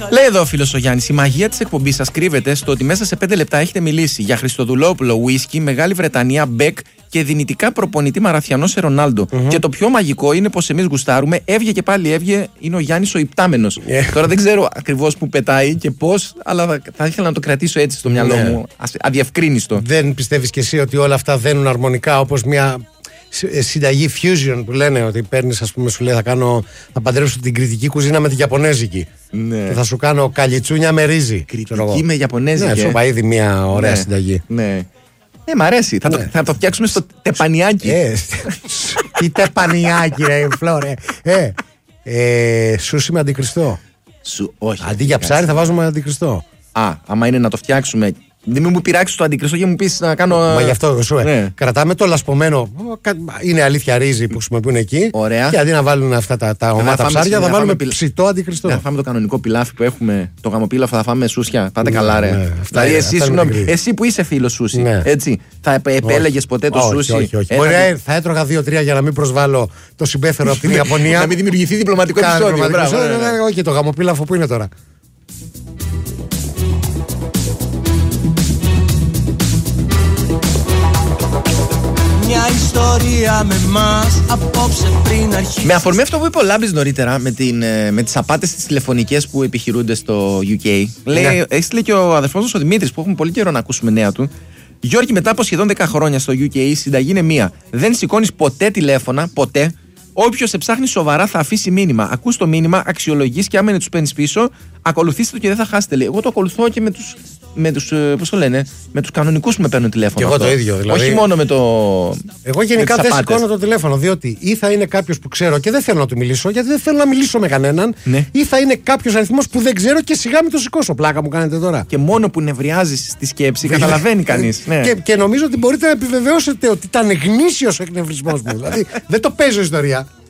Λέει εδώ ο φίλος ο Γιάννης: η μαγεία της εκπομπής σας κρύβεται στο ότι μέσα σε 5 λεπτά έχετε μιλήσει για Χριστοδουλόπουλο, Ουίσκι, Μεγάλη Βρετανία, Μπεκ και δυνητικά προπονητή Μαραθιανό σε Ρονάλντο. Και το πιο μαγικό είναι πως εμείς γουστάρουμε. Έβγε και πάλι έβγε, είναι ο Γιάννης ο υπτάμενος. Τώρα δεν ξέρω ακριβώς που πετάει και πώς, αλλά θα ήθελα να το κρατήσω έτσι στο μυαλό μου, αδιευκρίνιστο. Δεν πιστεύεις κι εσύ ότι όλα αυτά δένουν αρμονικά όπως μια συνταγή fusion που λένε ότι παίρνεις, ας πούμε, σου λέει θα παντρέψω την κριτική κουζίνα με την Ιαπωνέζικη. Ναι. Και θα σου κάνω καλιτσούνια με ρύζι. Κριτική με Ιαπωνέζικη. Ναι, σου είπα ήδη μια ωραία συνταγή. Ναι. Μ' αρέσει. Θα το φτιάξουμε στο τεπανιάκι. Τι τεπανιάκι, ρε Φλόρε. Σούσι με αντικριστό. Όχι. Αντί για ψάρι θα βάζουμε αντικριστό. Άμα είναι να το φτιάξουμε. Δεν μου πειράξει το αντικριστό και μου πει να κάνω. Μα γι' αυτό σου κρατάμε το λασπωμένο. Είναι αλήθεια ρύζι που χρησιμοποιούν εκεί. Ωραία. Και αντί να βάλουν αυτά τα ομάτα ψάρια, θα βάλουμε ψητό αντικριστό. Θα φάμε το κανονικό πιλάφι που έχουμε. Το γαμοπίλαφο θα φάμε σούσια. Πάτε καλά, ρε. Δηλαδή, εσύ που είσαι φίλο σούσι. Έτσι. Θα επέλεγε ποτέ το σούσι? Όχι. Μπορεί θα έτρωγα 2-3 για να μην προσβάλλω το συμπέφερο από την Ιαπωνία. Να μην δημιουργηθεί διπλωματικό επεισόδιο. Όχι, το γαμοπίλαφο που είναι τώρα. Μια ιστορία με μας απόψε πριν αρχίσει. Με αφορμή αυτό που είπε ο Λάμπης νωρίτερα με τις απάτες τις τηλεφωνικές που επιχειρούνται στο UK, λέει, έστειλε και ο αδερφός μας ο Δημήτρης, που έχουμε πολύ καιρό να ακούσουμε νέα του. Γιώργη, μετά από σχεδόν 10 χρόνια στο UK, η συνταγή είναι μία. Δεν σηκώνεις ποτέ τηλέφωνα, ποτέ. Όποιος σε ψάχνει σοβαρά θα αφήσει μήνυμα. Ακούς το μήνυμα, αξιολογείς και άμα είναι τους παίρνεις πίσω, ακολουθήστε το και δεν θα χάσετε. Λέει. Εγώ το ακολουθώ και με τους πώς το λένε, με τους κανονικούς που με παίρνουν τηλέφωνο. Και εγώ το ίδιο. Δηλαδή, όχι μόνο με το. Εγώ γενικά δεν σηκώνω το τηλέφωνο, διότι ή θα είναι κάποιος που ξέρω και δεν θέλω να του μιλήσω, γιατί δεν θέλω να μιλήσω με κανέναν, ή θα είναι κάποιος αριθμός που δεν ξέρω και σιγά μην το σηκώσω. Πλάκα μου κάνετε τώρα. Και μόνο που νευριάζεις στη σκέψη, καταλαβαίνει κανείς. Και νομίζω ότι μπορείτε να επιβεβαιώσετε ότι ήταν γνήσιος ο εκνευρισμός μου. Δηλαδή δεν το παίζω ιστορία.